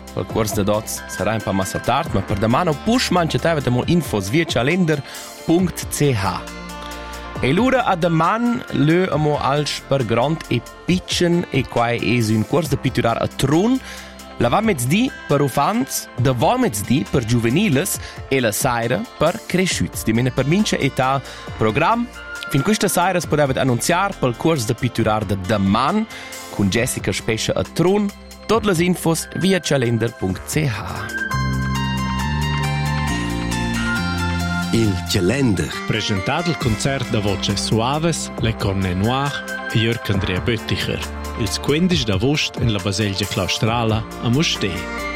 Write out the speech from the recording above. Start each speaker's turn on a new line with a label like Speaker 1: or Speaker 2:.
Speaker 1: il corso de dots sarà un po' massa tard, ma per domani push mangiate infos via calender.ch. E l'ora a domani le amo als per grand e pitchen e qua è un corso de pitturar a tron. La va mezzdi per ufans, da va mezzdi per juveniles e la saira per cresciuts. Di mene per mince età program. Fin questa saira potete annunziare per il corso de pitturar de domani con Jessica Spescia a tron. Tutte le infos via calender.ch.
Speaker 2: Il calender.
Speaker 3: Presentato il concerto da voce Suaves, Le Cornet Noir e Jörg Andrea Bötticher. Il 15 d'agosto in la Baselgia Claustrala a Mustè.